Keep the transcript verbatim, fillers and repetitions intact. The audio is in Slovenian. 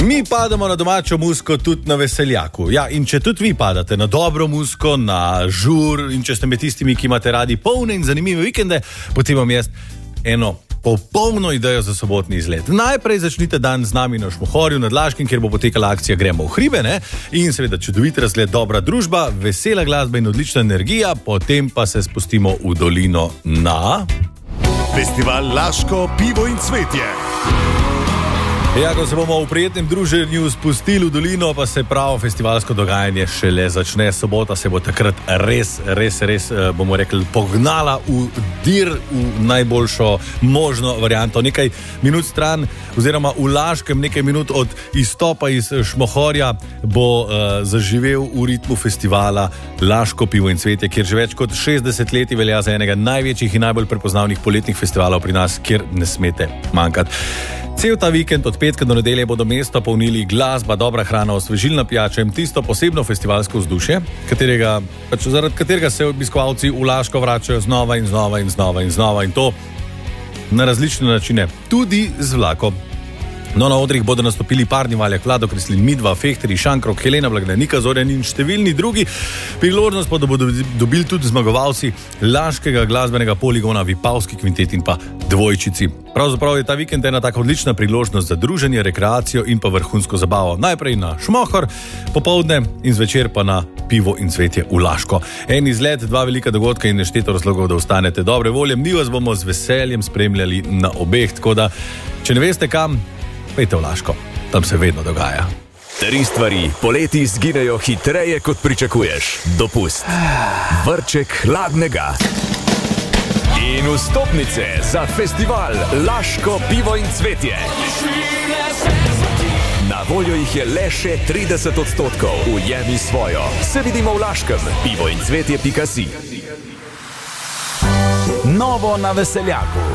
Mi padamo na domačo muziko tudi na veseljaku. Ja, in če tudi vi padate na dobro muziko, na žur, in če ste med tistimi, ki imate radi polne in zanimive vikende, potem vam jaz eno popolno idejo za sobotni izlet. Najprej začnite dan z nami na Šmohorju nad Laškim, kjer bo potekala akcija Gremo v hribe, ne? In seveda čudovit razgled, dobra družba, vesela glasba in odlična energija, potem pa se spustimo v dolino na... Festival Laško, pivo in cvetje. Ja, ko se bomo v prijetnem druženju spustili v dolino, pa se pravo festivalsko dogajanje šele začne. Sobota se bo takrat res, res, res, bomo rekli, pognala v dir, v najboljšo možno varianto. Nekaj minut stran, oziroma v Laškem, nekaj minut od izstopa iz Šmohorja bo uh, zaživel v ritmu festivala Laško, pivo in cvetje, kjer že več kot šestdeset let velja za enega največjih in najbolj prepoznavnih poletnih festivalov pri nas, kjer ne smete manjkati. Cel ta vikend od petka do nedelje bodo mesto polnili glasba, dobra hrana, osvežilna pijača in tisto posebno festivalsko vzdušje, katerega, pač zaradi katerega se obiskovalci v Laško vračajo znova in znova in znova in znova in to na različne načine, tudi z vlakom. No, na odrih bodo nastopili Parni Valjak, Vlado Kreslin, Midva, Fehteri, Šankrok, Helena Blagdanika, Zorjan in številni drugi. Priložnost pa bodo dobili tudi zmagovalci Laškega glasbenega poligona, Vipavski kvintet in pa Dvojčici. Pravzaprav je ta vikend ena taka odlična priložnost za druženje, rekreacijo in pa vrhunsko zabavo. Najprej na Šmohor, popoldne in zvečer pa na pivo in cvetje v Laško. En izlet, dva velika dogodka in nešteto razlogov, da ostanete dobre volje. Mi vas bomo z veseljem spremljali na obeh, tako da, če ne veste kam, pejte v Laško, tam se vedno dogaja. Tri stvari poleti zginejo hitreje, kot pričakuješ. Dopust, vrček hladnega in vstopnice za festival Laško, pivo in cvetje. Na voljo jih je le še trideset odstotkov. Ujemi svojo. Se vidimo v Laškem. pivo in cvetje pika si. Novo na veseljaku.